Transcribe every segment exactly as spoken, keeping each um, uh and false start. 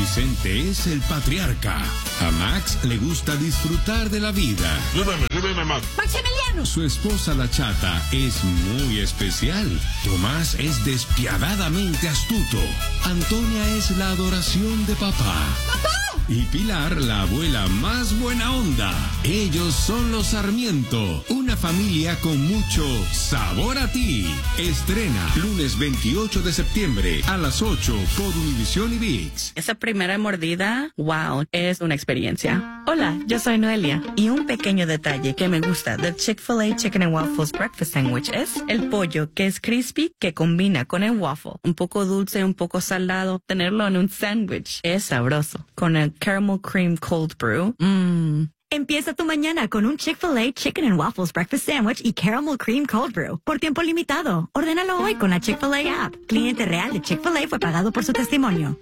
Vicente es el patriarca. A Max le gusta disfrutar de la vida. Lléveme, lléveme, Max. ¡Maximiliano! Su esposa la chata es muy especial. Tomás es despiadadamente astuto. Antonia es la adoración de papá. ¡Papá! Y Pilar, la abuela más buena onda. Ellos son los Sarmiento, una familia con mucho sabor a ti. Estrena lunes veintiocho de septiembre a las ocho por Univision y ViX. Esa primera mordida, wow, es una experiencia. Hola, yo soy Noelia. Y un pequeño detalle que me gusta del Chick-fil-A Chicken and Waffles Breakfast Sandwich es el pollo, que es crispy, que combina con el waffle. Un poco dulce, un poco salado. Tenerlo en un sándwich es sabroso. Con el caramel cream cold brew. Mmm. Empieza tu mañana con un Chick-fil-A Chicken and Waffles Breakfast Sandwich y Caramel Cream Cold Brew. Por tiempo limitado. Ordénalo hoy con la Chick-fil-A app. Cliente real de Chick-fil-A fue pagado por su testimonio.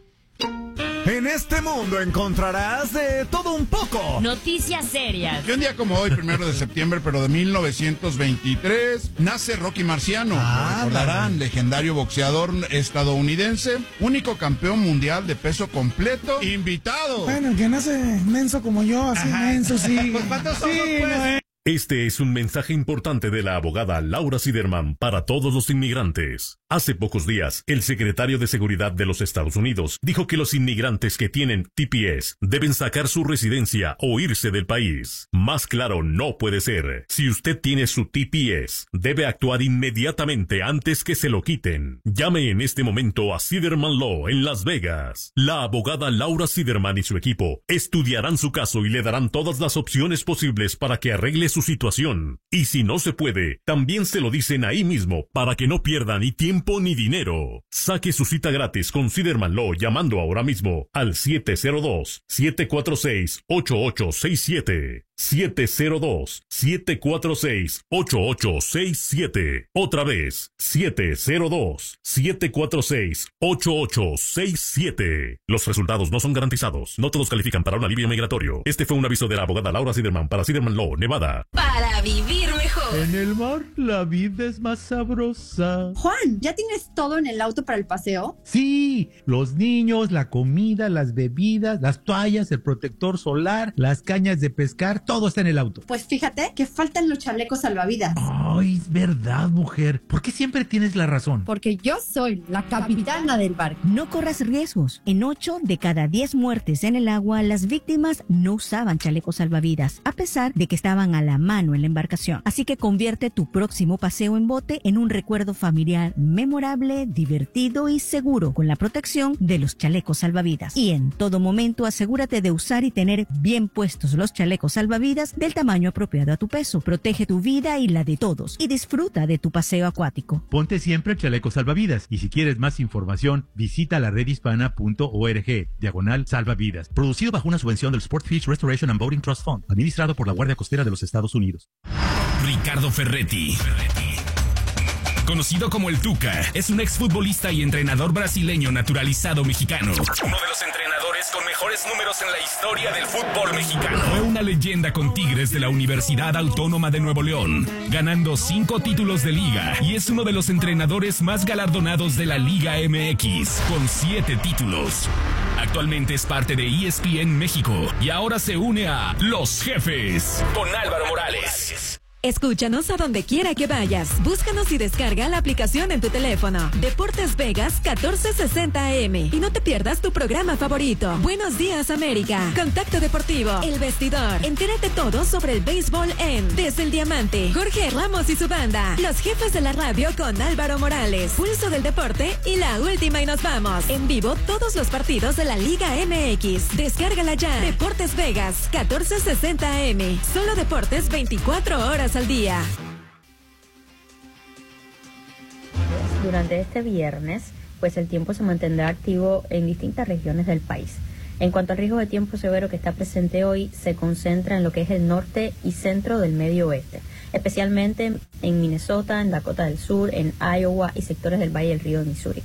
En este mundo encontrarás de todo un poco. Noticias serias. Que un día como hoy, primero de septiembre, pero de mil novecientos veintitrés, nace Rocky Marciano. Ah, Lo recordarán, legendario boxeador estadounidense, único campeón mundial de peso completo, invitado. Bueno, el que nace menso como yo, así Ajá. menso, sí. Pues, ¿cuántos somos, Sí, pues? no, eh. Este es un mensaje importante de la abogada Laura Siderman para todos los inmigrantes. Hace pocos días, el secretario de Seguridad de los Estados Unidos dijo que los inmigrantes que tienen T P S deben sacar su residencia o irse del país. Más claro no puede ser. Si usted tiene su T P S, debe actuar inmediatamente antes que se lo quiten. Llame en este momento a Siderman Law en Las Vegas. La abogada Laura Siderman y su equipo estudiarán su caso y le darán todas las opciones posibles para que arregle su situación. Y si no se puede, también se lo dicen ahí mismo para que no pierda ni tiempo ni dinero. Saque su cita gratis con Siderman Law llamando ahora mismo al siete cero dos, siete cuatro seis, ocho ocho seis siete. siete cero dos, siete cuatro seis, ocho ocho seis siete. Otra vez, siete cero dos, siete cuatro seis, ocho ocho seis siete. Los resultados no son garantizados. No todos califican para un alivio migratorio. Este fue un aviso de la abogada Laura Siderman para Siderman Law, Nevada. Para vivir mejor. En el mar la vida es más sabrosa. Juan, ¿ya tienes todo en el auto para el paseo? Sí, los niños, la comida, las bebidas, las toallas, el protector solar, las cañas de pescar, todo está en el auto. Pues fíjate que faltan los chalecos salvavidas. Ay, es verdad, mujer. ¿Por qué siempre tienes la razón? Porque yo soy la capitana del barco. No corras riesgos. En ocho de cada diez muertes en el agua, las víctimas no usaban chalecos salvavidas, a pesar de que estaban a la mano en la embarcación. Así que convierte tu próximo paseo en bote en un recuerdo familiar memorable, divertido y seguro con la protección de los chalecos salvavidas. Y en todo momento asegúrate de usar y tener bien puestos los chalecos salvavidas del tamaño apropiado a tu peso. Protege tu vida y la de todos y disfruta de tu paseo acuático. Ponte siempre el chaleco salvavidas. Y si quieres más información, visita la red hispana punto org, diagonal salvavidas. Producido bajo una subvención del Sport Fish Restoration and Boating Trust Fund, administrado por la Guardia Costera de los Estados Unidos. Ricardo Ferretti, conocido como el Tuca, es un exfutbolista y entrenador brasileño naturalizado mexicano. Uno de los entrenadores con mejores números en la historia del fútbol mexicano. Fue una leyenda con Tigres de la Universidad Autónoma de Nuevo León, ganando cinco títulos de liga, y es uno de los entrenadores más galardonados de la Liga M X, con siete títulos. Actualmente es parte de E S P N México y ahora se une a Los Jefes con Álvaro Morales. Escúchanos a donde quiera que vayas. Búscanos y descarga la aplicación en tu teléfono. Deportes Vegas catorce sesenta A M. Y no te pierdas tu programa favorito. Buenos días, América. Contacto Deportivo. El Vestidor. Entérate todo sobre el béisbol en Desde el Diamante. Jorge Ramos y su banda. Los Jefes de la Radio con Álvaro Morales. Pulso del Deporte y la última y nos vamos. En vivo todos los partidos de la Liga M X. Descárgala ya. Deportes Vegas catorce sesenta A M. Solo deportes veinticuatro horas al día. Durante este viernes, pues el tiempo se mantendrá activo en distintas regiones del país. En cuanto al riesgo de tiempo severo que está presente hoy, se concentra en lo que es el norte y centro del medio oeste, especialmente en Minnesota, en Dakota del Sur, en Iowa y sectores del Valle del Río de Missouri.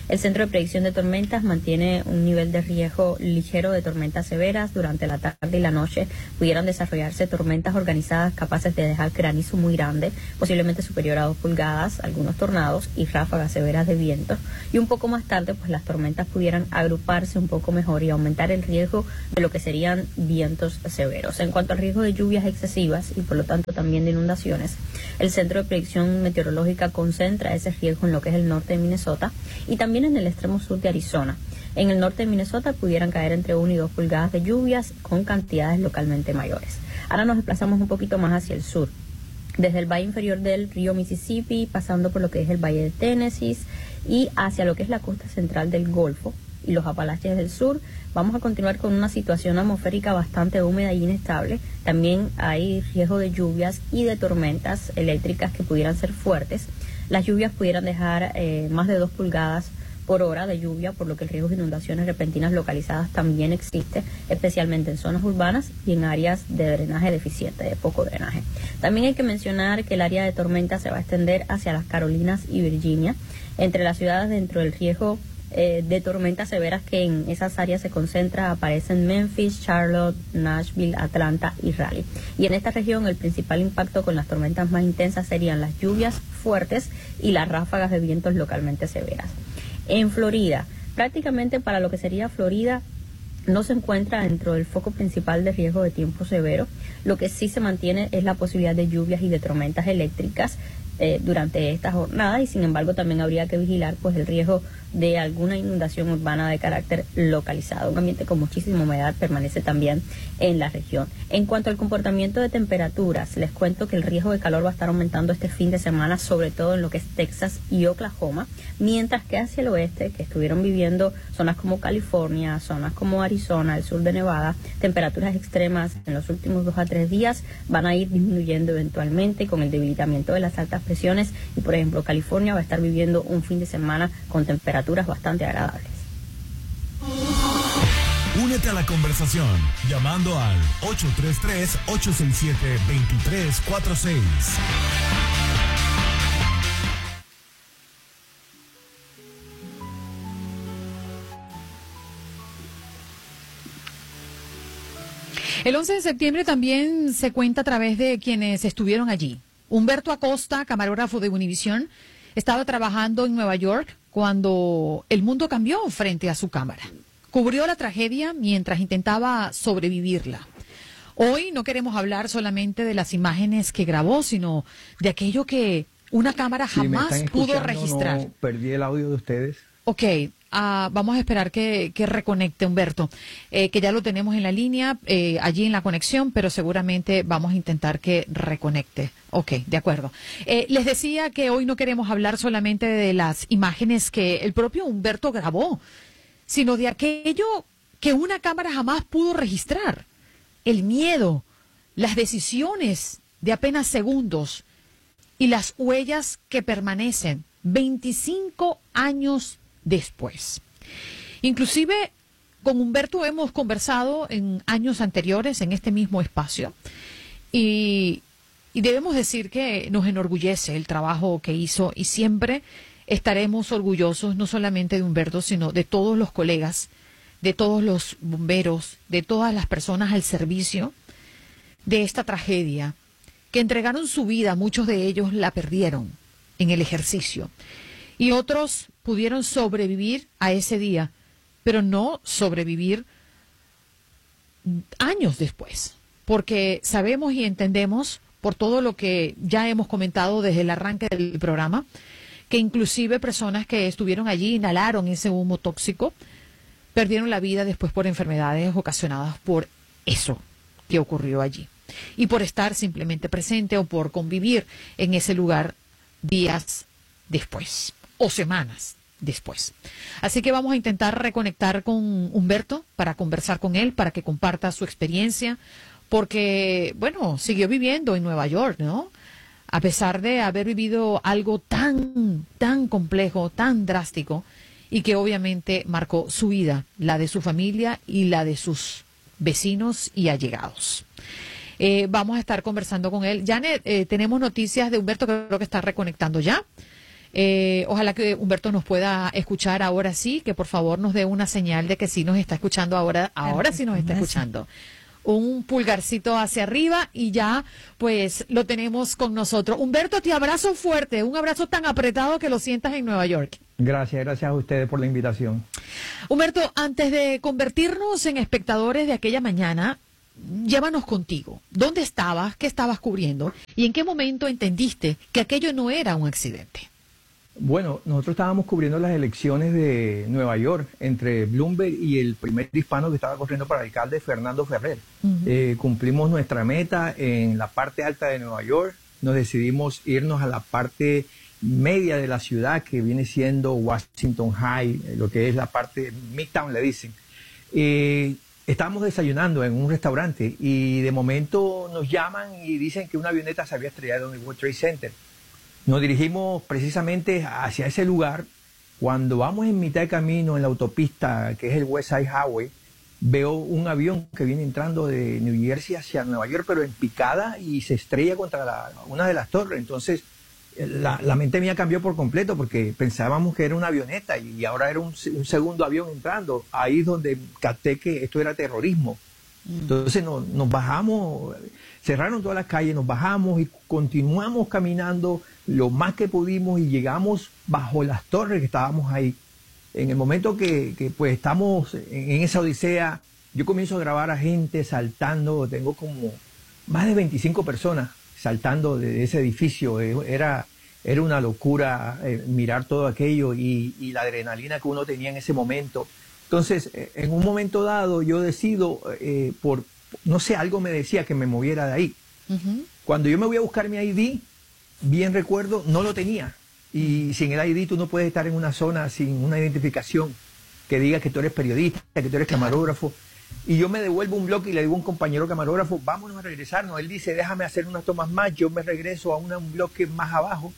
El Centro de Predicción de Tormentas mantiene un nivel de riesgo ligero de tormentas severas. Durante la tarde y la noche pudieran desarrollarse tormentas organizadas capaces de dejar granizo muy grande, posiblemente superior a dos pulgadas, algunos tornados y ráfagas severas de viento. Y un poco más tarde, pues las tormentas pudieran agruparse un poco mejor y aumentar el riesgo de lo que serían vientos severos. En cuanto al riesgo de lluvias excesivas y por lo tanto también de inundaciones, el Centro de Predicción Meteorológica concentra ese riesgo en lo que es el norte de Minnesota y también en el extremo sur de Arizona. En el norte de Minnesota pudieran caer entre una y dos pulgadas de lluvias con cantidades localmente mayores. Ahora nos desplazamos un poquito más hacia el sur. Desde el valle inferior del río Mississippi, pasando por lo que es el valle de Tennessee y hacia lo que es la costa central del Golfo y los Apalaches del sur, vamos a continuar con una situación atmosférica bastante húmeda y inestable. También hay riesgo de lluvias y de tormentas eléctricas que pudieran ser fuertes. Las lluvias pudieran dejar eh, más de dos pulgadas por hora de lluvia, por lo que el riesgo de inundaciones repentinas localizadas también existe, especialmente en zonas urbanas y en áreas de drenaje deficiente, de poco drenaje. También hay que mencionar que el área de tormenta se va a extender hacia las Carolinas y Virginia. Entre las ciudades dentro del riesgo eh, de tormentas severas que en esas áreas se concentra aparecen Memphis, Charlotte, Nashville, Atlanta y Raleigh. Y en esta región el principal impacto con las tormentas más intensas serían las lluvias fuertes y las ráfagas de vientos localmente severas. En Florida, prácticamente para lo que sería Florida, no se encuentra dentro del foco principal de riesgo de tiempo severo. Lo que sí se mantiene es la posibilidad de lluvias y de tormentas eléctricas eh, durante esta jornada, y sin embargo también habría que vigilar pues el riesgo de alguna inundación urbana de carácter localizado. Un ambiente con muchísima humedad permanece también en la región. En cuanto al comportamiento de temperaturas, les cuento que el riesgo de calor va a estar aumentando este fin de semana, sobre todo en lo que es Texas y Oklahoma, mientras que hacia el oeste, que estuvieron viviendo zonas como California, zonas como Arizona, el sur de Nevada, temperaturas extremas en los últimos dos a tres días van a ir disminuyendo eventualmente con el debilitamiento de las altas presiones, y por ejemplo California va a estar viviendo un fin de semana con temperaturas bastante agradables. Únete a la conversación llamando al ocho tres tres, ocho seis siete, dos tres cuatro seis. El once de septiembre también se cuenta a través de quienes estuvieron allí. Humberto Acosta, camarógrafo de Univisión, estaba trabajando en Nueva York cuando el mundo cambió frente a su cámara. Cubrió la tragedia mientras intentaba sobrevivirla. Hoy no queremos hablar solamente de las imágenes que grabó, sino de aquello que una cámara jamás pudo registrar. No, perdí el audio de ustedes. Ok, uh, vamos a esperar que, que reconecte Humberto, eh, que ya lo tenemos en la línea, eh, allí en la conexión, pero seguramente vamos a intentar que reconecte. Ok, de acuerdo. Eh, les decía que hoy no queremos hablar solamente de las imágenes que el propio Humberto grabó, sino de aquello que una cámara jamás pudo registrar. El miedo, las decisiones de apenas segundos y las huellas que permanecen veinticinco años después. Inclusive con Humberto hemos conversado en años anteriores en este mismo espacio y, y debemos decir que nos enorgullece el trabajo que hizo, y siempre estaremos orgullosos no solamente de Humberto, sino de todos los colegas, de todos los bomberos, de todas las personas al servicio de esta tragedia, que entregaron su vida. Muchos de ellos la perdieron en el ejercicio y otros pudieron sobrevivir a ese día, pero no sobrevivir años después, porque sabemos y entendemos por todo lo que ya hemos comentado desde el arranque del programa, que inclusive personas que estuvieron allí inhalaron ese humo tóxico, perdieron la vida después por enfermedades ocasionadas por eso que ocurrió allí, y por estar simplemente presente o por convivir en ese lugar días después o semanas después. Así que vamos a intentar reconectar con Humberto para conversar con él, para que comparta su experiencia, porque, bueno, siguió viviendo en Nueva York, ¿no? A pesar de haber vivido algo tan, tan complejo, tan drástico, y que obviamente marcó su vida, la de su familia y la de sus vecinos y allegados. Eh, vamos a estar conversando con él. Janet, eh, tenemos noticias de Humberto, que creo que está reconectando ya. Eh, ojalá que Humberto nos pueda escuchar ahora sí, que por favor nos dé una señal de que sí nos está escuchando ahora, ahora sí nos está escuchando. Un pulgarcito hacia arriba y ya pues lo tenemos con nosotros. Humberto, te abrazo fuerte, un abrazo tan apretado que lo sientas en Nueva York. Gracias, gracias a ustedes por la invitación. Humberto, antes de convertirnos en espectadores de aquella mañana, llévanos contigo. ¿Dónde estabas? ¿Qué estabas cubriendo? ¿Y en qué momento entendiste que aquello no era un accidente? Bueno, nosotros estábamos cubriendo las elecciones de Nueva York entre Bloomberg y el primer hispano que estaba corriendo para alcalde, Fernando Ferrer. Uh-huh. eh, cumplimos nuestra meta en la parte alta de Nueva York. Nos decidimos irnos a la parte media de la ciudad, que viene siendo Washington High, lo que es la parte Midtown, le dicen. Eh, estábamos desayunando en un restaurante y de momento nos llaman y dicen que una avioneta se había estrellado en el World Trade Center. Nos dirigimos precisamente hacia ese lugar. Cuando vamos en mitad de camino en la autopista, que es el West Side Highway, veo un avión que viene entrando de New Jersey hacia Nueva York, pero en picada, y se estrella contra la, una de las torres. Entonces, la, la mente mía cambió por completo, porque pensábamos que era una avioneta y ahora era un, un segundo avión entrando. Ahí es donde capté que esto era terrorismo. Entonces nos, nos bajamos, cerraron todas las calles, nos bajamos y continuamos caminando lo más que pudimos y llegamos bajo las torres que estábamos ahí. En el momento que, que pues estamos en, en esa odisea, yo comienzo a grabar a gente saltando. Tengo como más de veinticinco personas saltando de ese edificio. Era, era una locura eh, mirar todo aquello y, y la adrenalina que uno tenía en ese momento. Entonces, en un momento dado, yo decido, eh, por, no sé, algo me decía que me moviera de ahí. Uh-huh. Cuando yo me voy a buscar mi I D, bien recuerdo, no lo tenía. Y sin el I D tú no puedes estar en una zona sin una identificación que diga que tú eres periodista, que tú eres camarógrafo. Y yo me devuelvo un bloque y le digo a un compañero camarógrafo, vámonos a regresarnos. Él dice, déjame hacer unas tomas más. Yo me regreso a una, un bloque más abajo.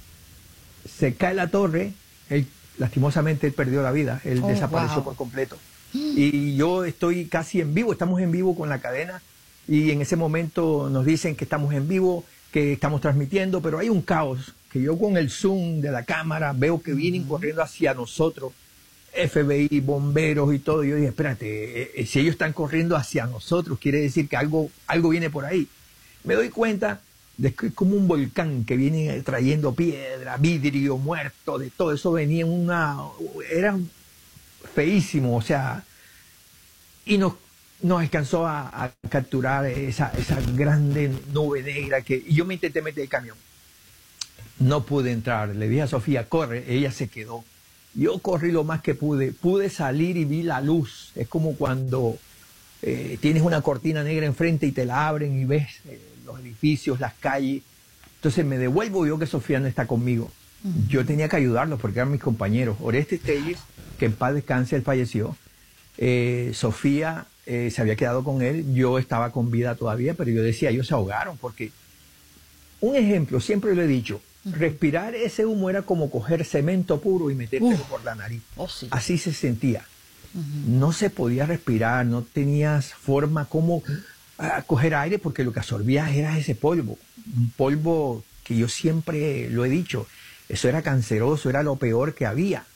Se cae la torre, el lastimosamente él perdió la vida, él oh, desapareció wow. por completo. Y yo estoy casi en vivo, estamos en vivo con la cadena y en ese momento nos dicen que estamos en vivo, que estamos transmitiendo, pero hay un caos, que yo con el zoom de la cámara veo que vienen uh-huh. corriendo hacia nosotros, F B I, bomberos y todo. Y yo dije, espérate, eh, si ellos están corriendo hacia nosotros, quiere decir que algo, algo viene por ahí. Me doy cuenta de que es como un volcán que viene trayendo piedra, vidrio, muerto, de todo eso venía en una... Era feísimo, o sea, y nos, nos alcanzó a, a capturar esa, esa grande nube negra que... Y yo me intenté meter el camión. No pude entrar, le dije a Sofía, corre, ella se quedó. Yo corrí lo más que pude, pude salir y vi la luz. Es como cuando eh, tienes una cortina negra enfrente y te la abren y ves... Eh, los edificios, las calles. Entonces me devuelvo y veo que Sofía no está conmigo. Uh-huh. Yo tenía que ayudarlos porque eran mis compañeros. Oreste Telles, que en paz descanse, él falleció. Eh, Sofía eh, se había quedado con él. Yo estaba con vida todavía, pero yo decía, ellos se ahogaron porque... Un ejemplo, siempre lo he dicho, uh-huh. respirar ese humo era como coger cemento puro y metértelo uh. por la nariz. Oh, sí. Así se sentía. Uh-huh. No se podía respirar, no tenías forma como... a coger aire porque lo que absorbías era ese polvo, un polvo que yo siempre lo he dicho, eso era canceroso, era lo peor que había.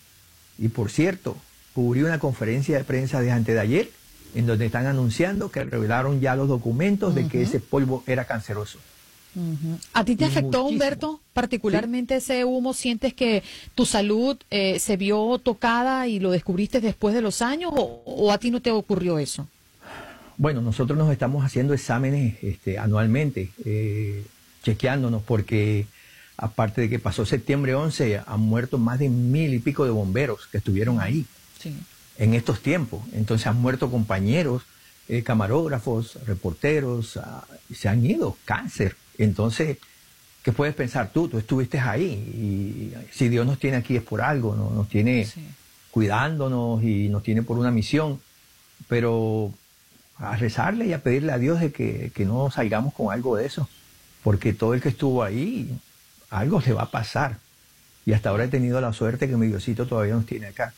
Y por cierto, cubrí una conferencia de prensa de antes de ayer en donde están anunciando que revelaron ya los documentos uh-huh. de que ese polvo era canceroso. Uh-huh. ¿A ti te y afectó, muchísimo. Humberto, particularmente ¿Sí? ese humo? ¿Sientes que tu salud eh, se vio tocada y lo descubriste después de los años o, o a ti no te ocurrió eso? Bueno, nosotros nos estamos haciendo exámenes este, anualmente, eh, chequeándonos, porque aparte de que pasó septiembre once, han muerto más de mil y pico de bomberos que estuvieron ahí sí. en estos tiempos. Entonces han muerto compañeros, eh, camarógrafos, reporteros, uh, se han ido, cáncer. Entonces, ¿qué puedes pensar tú? Tú estuviste ahí y si Dios nos tiene aquí es por algo, ¿no? Nos tiene sí. cuidándonos y nos tiene por una misión, pero... a rezarle y a pedirle a Dios de que, que no salgamos con algo de eso, porque todo el que estuvo ahí, algo se va a pasar. Y hasta ahora he tenido la suerte que mi Diosito todavía nos tiene acá.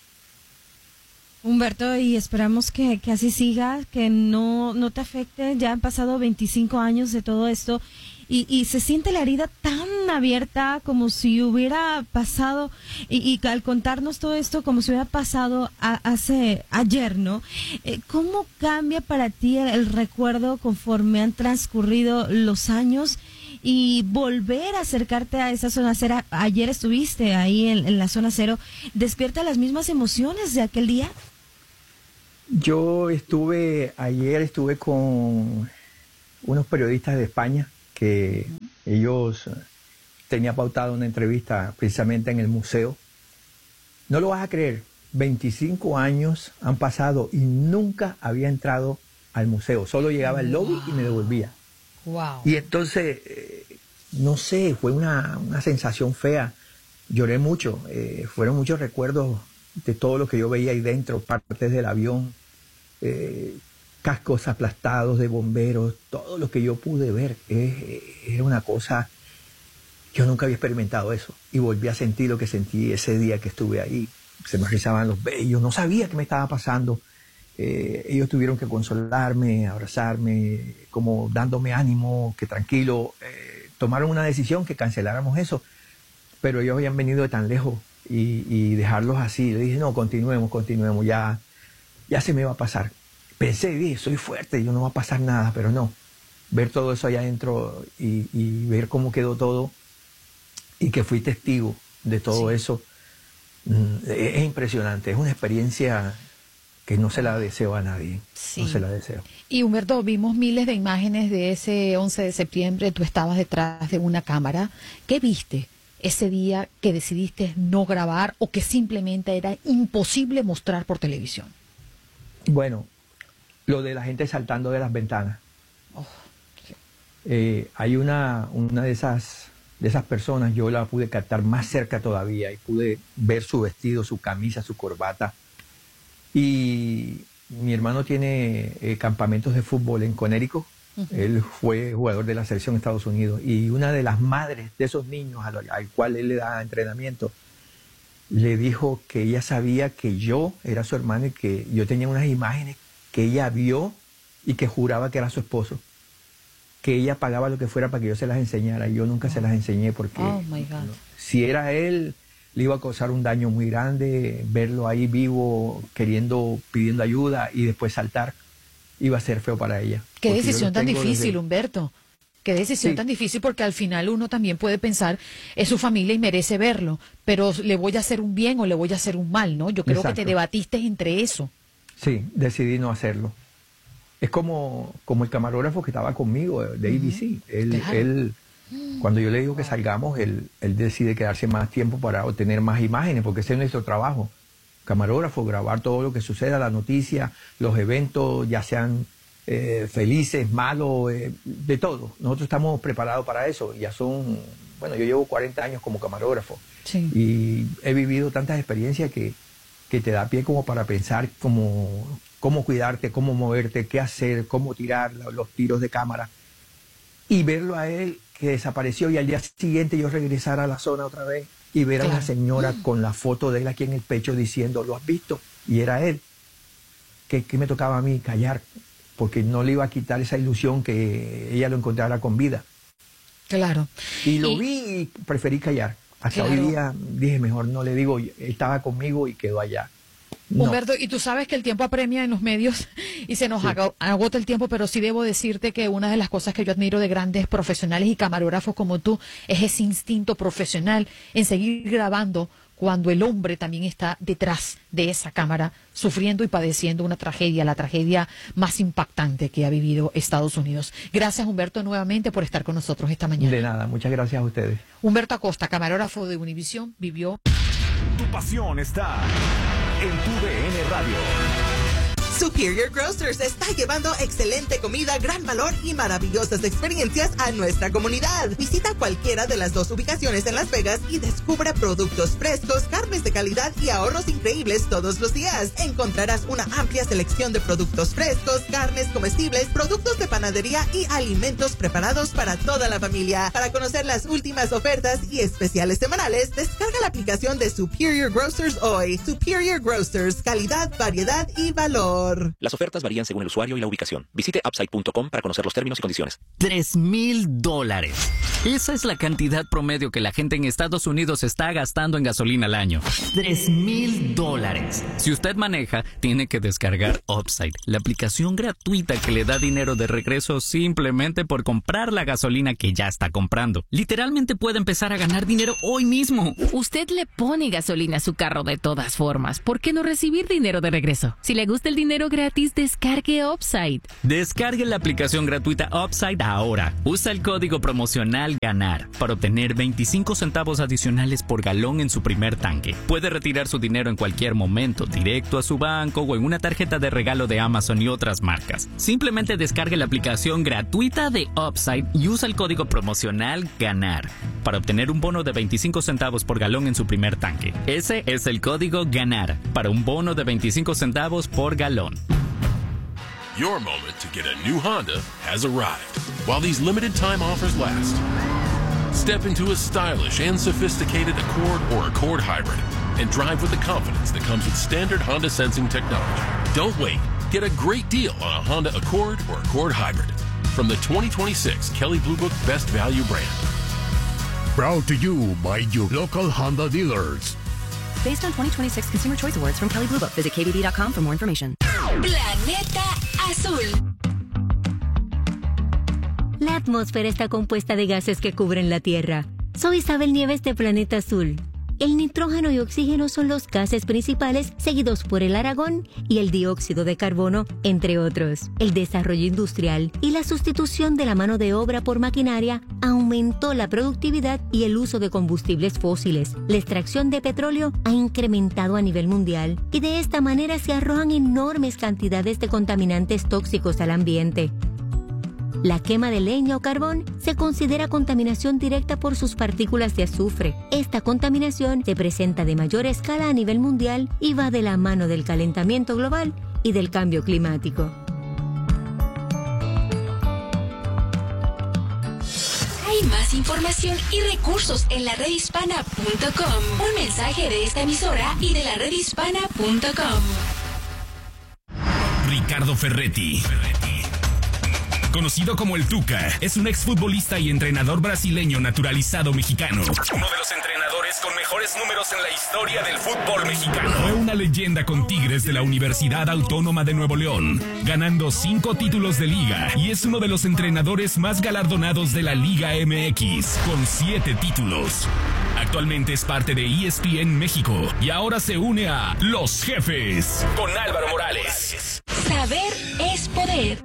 Humberto, y esperamos que, que así siga, que no, no te afecte. Ya han pasado veinticinco años de todo esto y, y se siente la herida tan abierta, como si hubiera pasado, y, y al contarnos todo esto, como si hubiera pasado a, hace ayer, ¿no? Eh, ¿Cómo cambia para ti el, el recuerdo conforme han transcurrido los años y volver a acercarte a esa zona cero? Ayer estuviste ahí en, en la zona cero, ¿despierta las mismas emociones de aquel día? Yo estuve, ayer estuve con unos periodistas de España que ellos tenían pautado una entrevista precisamente en el museo. No lo vas a creer, veinticinco años han pasado y nunca había entrado al museo. Solo llegaba al lobby y me devolvía. Wow. Y entonces, eh, no sé, fue una, una sensación fea. Lloré mucho. Eh, fueron muchos recuerdos de todo lo que yo veía ahí dentro, partes del avión, eh, cascos aplastados de bomberos, todo lo que yo pude ver. Eh, era una cosa, yo nunca había experimentado eso. Y volví a sentir lo que sentí ese día que estuve ahí. Se me rizaban los vellos, no sabía qué me estaba pasando. Eh, ellos tuvieron que consolarme, abrazarme, como dándome ánimo, que tranquilo. Eh, tomaron una decisión que canceláramos eso, pero ellos habían venido de tan lejos y, y dejarlos así. Le dije, no, continuemos, continuemos, ya, ya se me va a pasar. Pensé, dije, soy fuerte, yo no va a pasar nada, pero no. Ver todo eso allá adentro y, y ver cómo quedó todo y que fui testigo de todo sí. eso, es, es impresionante, es una experiencia que no se la deseo a nadie, sí. no se la deseo. Y Humberto, vimos miles de imágenes de ese once de septiembre, tú estabas detrás de una cámara. ¿Qué viste ese día que decidiste no grabar o que simplemente era imposible mostrar por televisión? Bueno, lo de la gente saltando de las ventanas. Oh, sí. eh, hay una, una de esas, de esas personas, yo la pude captar más cerca todavía y pude ver su vestido, su camisa, su corbata. Y mi hermano tiene eh, campamentos de fútbol en Connecticut. Uh-huh. Él fue jugador de la selección de Estados Unidos. Y una de las madres de esos niños al, al cual él le da entrenamiento, le dijo que ella sabía que yo era su hermano y que yo tenía unas imágenes que ella vio y que juraba que era su esposo. Que ella pagaba lo que fuera para que yo se las enseñara. Y yo nunca oh. se las enseñé porque oh, my God. No, si era él, le iba a causar un daño muy grande, verlo ahí vivo, queriendo, pidiendo ayuda y después saltar, iba a ser feo para ella. Qué decisión tan difícil, desde... Humberto. Qué decisión sí. tan difícil, porque al final uno también puede pensar, es su familia y merece verlo, pero le voy a hacer un bien o le voy a hacer un mal, ¿no? Yo creo Exacto. que te debatiste entre eso. Sí, decidí no hacerlo. Es como, como el camarógrafo que estaba conmigo de uh-huh. A B C. Él... Claro. él Cuando yo le digo que salgamos, él, él decide quedarse más tiempo para obtener más imágenes, porque ese es nuestro trabajo. Camarógrafo, grabar todo lo que suceda, la noticia, los eventos, ya sean eh, felices, malos, eh, de todo. Nosotros estamos preparados para eso. Ya son, bueno, yo llevo cuarenta años como camarógrafo. Sí. Y he vivido tantas experiencias que, que te da pie como para pensar cómo, cómo cuidarte, cómo moverte, qué hacer, cómo tirar los tiros de cámara. Y verlo a él que desapareció y al día siguiente yo regresar a la zona otra vez y ver claro. a una señora mm. con la foto de él aquí en el pecho diciendo, ¿lo has visto? Y era él. ¿Qué, qué me tocaba a mí? Callar, porque no le iba a quitar esa ilusión que ella lo encontrara con vida. Claro. Y lo y... vi y preferí callar. Hasta claro. hoy día dije, mejor no le digo, él estaba conmigo y quedó allá. No. Humberto, y tú sabes que el tiempo apremia en los medios y se nos sí. agota el tiempo, pero sí debo decirte que una de las cosas que yo admiro de grandes profesionales y camarógrafos como tú es ese instinto profesional en seguir grabando cuando el hombre también está detrás de esa cámara sufriendo y padeciendo una tragedia, la tragedia más impactante que ha vivido Estados Unidos. Gracias, Humberto, nuevamente por estar con nosotros esta mañana. De nada, muchas gracias a ustedes. Humberto Acosta, camarógrafo de Univisión, vivió... Tu pasión está en tu D N Radio. Superior Grocers está llevando excelente comida, gran valor y maravillosas experiencias a nuestra comunidad. Visita cualquiera de las dos ubicaciones en Las Vegas y descubra productos frescos, carnes de calidad y ahorros increíbles todos los días. Encontrarás una amplia selección de productos frescos, carnes comestibles, productos de panadería y alimentos preparados para toda la familia. Para conocer las últimas ofertas y especiales semanales, descarga la aplicación de Superior Grocers hoy. Superior Grocers, calidad, variedad y valor. mejor. Las ofertas varían según el usuario y la ubicación. Visite upside punto com para conocer los términos y condiciones. Tres mil dólares. Esa es la cantidad promedio que la gente en Estados Unidos está gastando en gasolina al año. Tres mil dólares. Si usted maneja, tiene que descargar Upside, la aplicación gratuita que le da dinero de regreso simplemente por comprar la gasolina que ya está comprando. Literalmente puede empezar a ganar dinero hoy mismo. Usted le pone gasolina a su carro de todas formas. ¿Por qué no recibir dinero de regreso? Si le gusta el dinero gratis, descargue Upside. Descargue la aplicación gratuita Upside ahora. Usa el código promocional GANAR para obtener veinticinco centavos adicionales por galón en su primer tanque. Puede retirar su dinero en cualquier momento, directo a su banco o en una tarjeta de regalo de Amazon y otras marcas. Simplemente descargue la aplicación gratuita de Upside y usa el código promocional GANAR para obtener un bono de veinticinco centavos por galón en su primer tanque. Ese es el código GANAR para un bono de veinticinco centavos por galón. Your moment to get a new Honda has arrived. While these limited time offers last, step into a stylish and sophisticated Accord or Accord Hybrid and drive with the confidence that comes with standard Honda sensing technology. Don't wait. Get a great deal on a Honda Accord or Accord Hybrid from the twenty twenty-six Kelley Blue Book Best Value brand. Proud to you by your local Honda dealers. Based on twenty twenty-six Consumer Choice Awards from Kelley Blue Book. Visit K B B dot com for more information. Planeta Azul. La atmósfera está compuesta de gases que cubren la Tierra. Soy Isabel Nieves de Planeta Azul. El nitrógeno y oxígeno son los gases principales, seguidos por el argón y el dióxido de carbono, entre otros. El desarrollo industrial y la sustitución de la mano de obra por maquinaria aumentó la productividad y el uso de combustibles fósiles. La extracción de petróleo ha incrementado a nivel mundial y de esta manera se arrojan enormes cantidades de contaminantes tóxicos al ambiente. La quema de leña o carbón se considera contaminación directa por sus partículas de azufre. Esta contaminación se presenta de mayor escala a nivel mundial y va de la mano del calentamiento global y del cambio climático. Hay más información y recursos en la red hispana punto com. Un mensaje de esta emisora y de la red hispana punto com. Ricardo Ferretti. Conocido como el Tuca, es un exfutbolista y entrenador brasileño naturalizado mexicano. Uno de los entrenadores con mejores números en la historia del fútbol mexicano. Fue una leyenda con Tigres de la Universidad Autónoma de Nuevo León, ganando cinco títulos de liga, y es uno de los entrenadores más galardonados de la Liga M X, con siete títulos. Actualmente es parte de E S P N México y ahora se une a Los Jefes con Álvaro Morales. Saber es poder.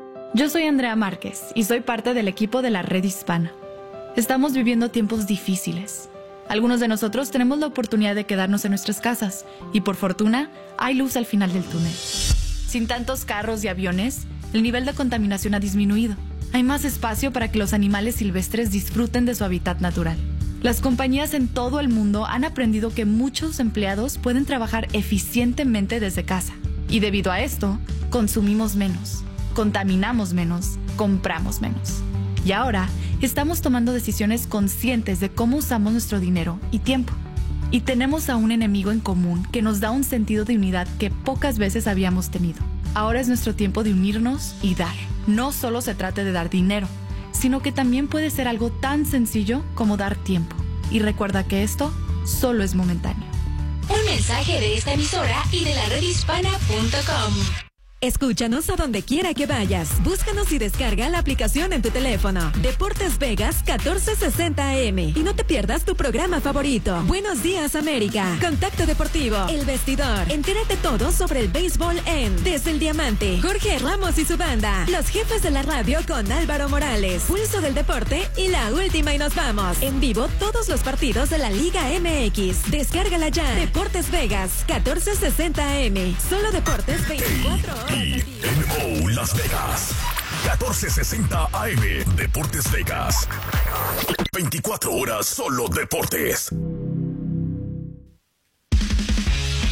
Yo soy Andrea Márquez y soy parte del equipo de la Red Hispana. Estamos viviendo tiempos difíciles. Algunos de nosotros tenemos la oportunidad de quedarnos en nuestras casas y por fortuna hay luz al final del túnel. Sin tantos carros y aviones, el nivel de contaminación ha disminuido. Hay más espacio para que los animales silvestres disfruten de su hábitat natural. Las compañías en todo el mundo han aprendido que muchos empleados pueden trabajar eficientemente desde casa. Y debido a esto, consumimos menos. Contaminamos menos, compramos menos. Y ahora estamos tomando decisiones conscientes de cómo usamos nuestro dinero y tiempo. Y tenemos a un enemigo en común que nos da un sentido de unidad que pocas veces habíamos tenido. Ahora es nuestro tiempo de unirnos y dar. No solo se trata de dar dinero, sino que también puede ser algo tan sencillo como dar tiempo. Y recuerda que esto solo es momentáneo. Un mensaje de esta emisora y de la red hispana punto com. Escúchanos a donde quiera que vayas. Búscanos y descarga la aplicación en tu teléfono. Deportes Vegas catorce sesenta A M. Y no te pierdas tu programa favorito. Buenos días, América. Contacto Deportivo. El Vestidor. Entérate todo sobre el béisbol en Desde el Diamante. Jorge Ramos y su banda. Los Jefes de la Radio con Álvaro Morales. Pulso del Deporte y la última y nos vamos. En vivo todos los partidos de la Liga M X. Descárgala ya. Deportes Vegas catorce sesenta A M. Solo deportes veinticuatro horas. Y N O Las Vegas, catorce sesenta A M, Deportes Vegas. veinticuatro horas solo deportes.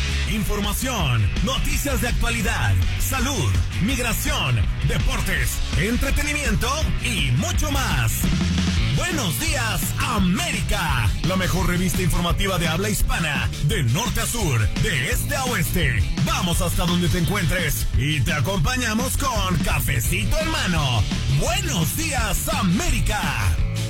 información, noticias de actualidad, salud, migración, deportes, entretenimiento y mucho más. Buenos días, América. La mejor revista informativa de habla hispana, de norte a sur, de este a oeste. Vamos hasta donde te encuentres y te acompañamos con cafecito en mano. Buenos días, América.